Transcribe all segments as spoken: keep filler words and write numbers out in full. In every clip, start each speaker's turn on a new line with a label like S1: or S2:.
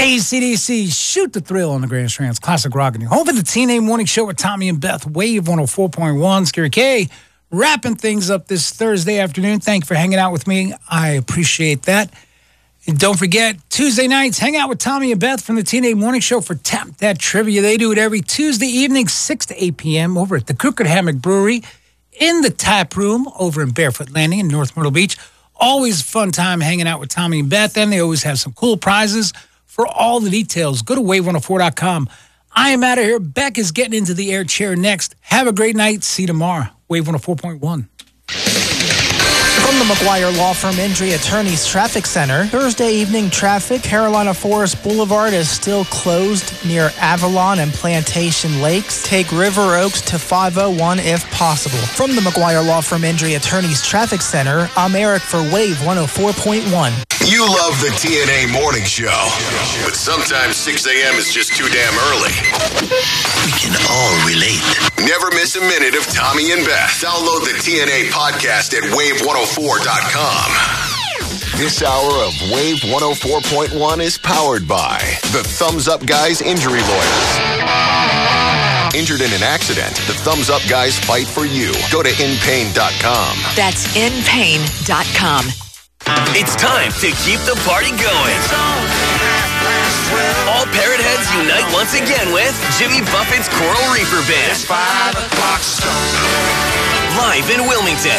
S1: A C D C, Shoot the Thrill on the Grand Strand's Classic Rock. Home for the T N A Morning Show with Tommy and Beth, Wave one oh four point one. Scary K, wrapping things up this Thursday afternoon. Thank you for hanging out with me. I appreciate that. And don't forget, Tuesday nights, hang out with Tommy and Beth from the T N A Morning Show for Tap That Trivia. They do it every Tuesday evening, six to eight p.m. over at the Crooked Hammock Brewery in the tap room over in Barefoot Landing in North Myrtle Beach. Always a fun time hanging out with Tommy and Beth, and they always have some cool prizes. For all the details, go to wave one oh four dot com. I am out of here. Beck is getting into the air chair next. Have a great night. See you tomorrow. Wave one oh four point one.
S2: From the McGuire Law Firm Injury Attorneys Traffic Center, Thursday evening traffic, Carolina Forest Boulevard is still closed near Avalon and Plantation Lakes. Take River Oaks to five oh one if possible. From the McGuire Law Firm Injury Attorneys Traffic Center, I'm Eric for Wave one oh four point one.
S3: You love the T N A Morning Show, but sometimes six a.m. is just too damn early. We can all relate. Never miss a minute of Tommy and Beth. Download the T N A podcast at wave one oh four dot com. This hour of Wave one oh four point one is powered by the Thumbs Up Guys Injury Lawyers. Injured in an accident, the Thumbs Up Guys fight for you. Go to in pain dot com.
S4: That's in pain dot com.
S5: It's time to keep the party going. All Parrot Heads unite once again with Jimmy Buffett's Coral Reaper Band. Live in Wilmington.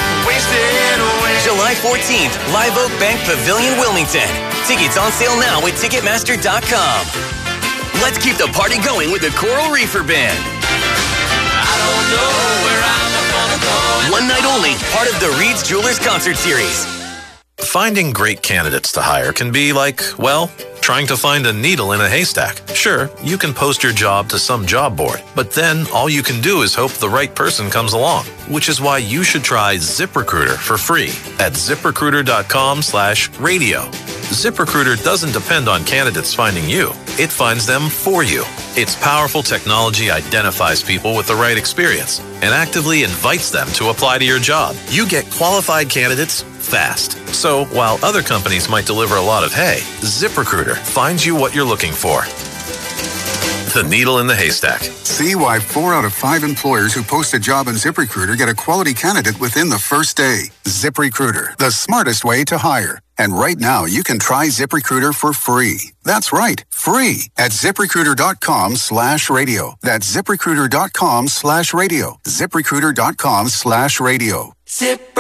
S5: July fourteenth, Live Oak Bank Pavilion, Wilmington. Tickets on sale now at ticketmaster dot com. Let's keep the party going with the Coral Reefer Band. I don't know where I'm gonna go. One night only, part of the Reed's Jewelers Concert Series.
S6: Finding great candidates to hire can be like, well, trying to find a needle in a haystack. Sure, you can post your job to some job board, but then all you can do is hope the right person comes along, which is why you should try ZipRecruiter for free at ziprecruiter dot com slash radio. ZipRecruiter doesn't depend on candidates finding you. It finds them for you. Its powerful technology identifies people with the right experience and actively invites them to apply to your job. You get qualified candidates fast. So while other companies might deliver a lot of hay, ZipRecruiter finds you what you're looking for. The needle in the haystack.
S7: See why four out of five employers who post a job on ZipRecruiter get a quality candidate within the first day. ZipRecruiter, the smartest way to hire. And right now, you can try ZipRecruiter for free. That's right, free at ziprecruiter dot com slash radio. That's ziprecruiter dot com slash radio. ziprecruiter dot com slash radio. Zip.